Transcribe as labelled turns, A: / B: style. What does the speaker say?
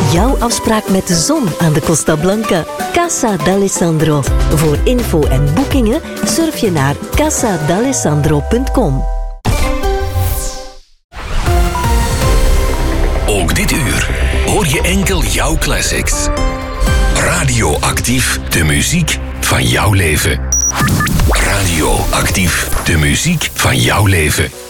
A: Jouw afspraak met de zon aan de Costa Blanca. Casa d'Alessandro. Voor info en boekingen surf je naar casadalessandro.com.
B: Ook dit uur hoor je enkel jouw classics. Radioactief, de muziek van jouw leven. Radioactief, de muziek van jouw leven.